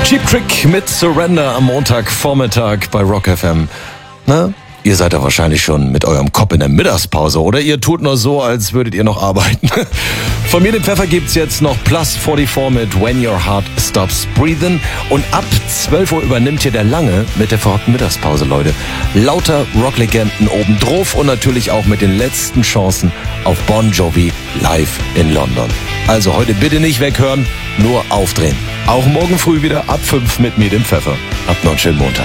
Cheap Trick mit Surrender am Montagvormittag bei Rock FM. Na, ihr seid ja wahrscheinlich schon mit eurem Kopf in der Mittagspause oder ihr tut nur so, als würdet ihr noch arbeiten. Von mir, dem Pfeffer, gibt's jetzt noch Plus 44 mit When Your Heart Stops Breathing. Und ab 12 Uhr übernimmt hier der Lange mit der verrückten Mittagspause, Leute. Lauter Rocklegenden obendrauf und natürlich auch mit den letzten Chancen auf Bon Jovi live in London. Also heute bitte nicht weghören, nur aufdrehen. Auch morgen früh wieder ab 5 mit mir, dem Pfeffer. Habt noch einen schönen Montag.